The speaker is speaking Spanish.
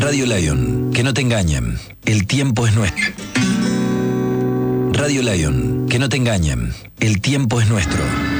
Radio Lion, que no te engañen, el tiempo es nuestro. Radio Lion, que no te engañen, el tiempo es nuestro.